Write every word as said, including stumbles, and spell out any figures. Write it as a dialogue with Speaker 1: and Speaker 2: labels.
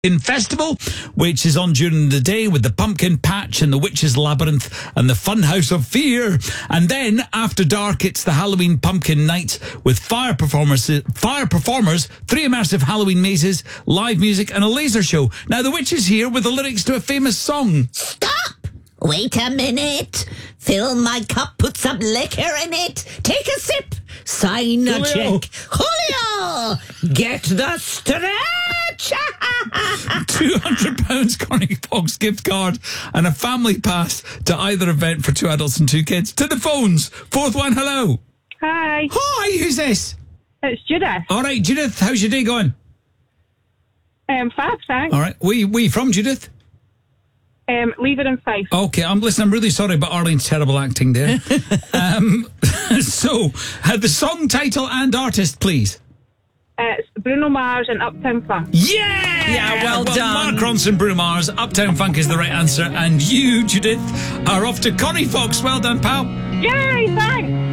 Speaker 1: In Festival, which is on during the day with the Pumpkin Patch and the Witch's Labyrinth and the Funhouse of Fear. And then after dark, it's the Halloween Pumpkin Night with fire performers, fire performers, three immersive Halloween mazes, live music and a laser show. Now the witch is here with the lyrics to a famous song.
Speaker 2: Stop! Wait a minute. Fill my cup, put some liquor in it. Take a sip. Sign a
Speaker 1: Julio.
Speaker 2: check. Julio! Get the stretch!
Speaker 1: two hundred pounds Connie Fox gift card and a family pass to either event for two adults and two kids. To the phones. Fourth one, hello.
Speaker 3: Hi,
Speaker 1: Hi, who's this?
Speaker 3: it's Judith.
Speaker 1: All right, Judith, how's your day going?
Speaker 3: Um, fab, thanks.
Speaker 1: All right, where you, where you from, Judith?
Speaker 3: Um, leave it in Fife.
Speaker 1: Okay, I'm listening. I'm really sorry about Arlene's terrible acting there. um, so, uh, the song title and artist, please.
Speaker 3: Uh, it's Bruno Mars and Uptown Funk.
Speaker 1: Yeah!
Speaker 4: Yeah, well done.
Speaker 1: Mark Ronson, Bruno Mars, Uptown Funk is the right answer. And you, Judith, are off to Connie Fox. Well done, pal.
Speaker 3: Yay, thanks.